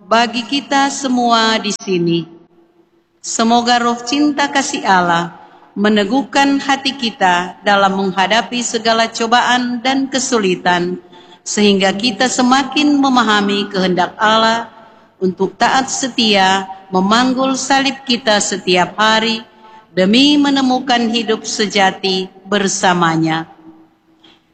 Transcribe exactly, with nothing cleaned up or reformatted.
bagi kita semua di sini. Semoga roh cinta kasih Allah meneguhkan hati kita dalam menghadapi segala cobaan dan kesulitan, sehingga kita semakin memahami kehendak Allah untuk taat setia memanggul salib kita setiap hari demi menemukan hidup sejati bersamanya.